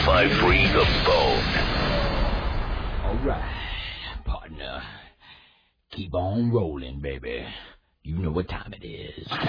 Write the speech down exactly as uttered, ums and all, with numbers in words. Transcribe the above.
five three The Bone. All right, partner. Keep on rolling, baby. You know what time it is.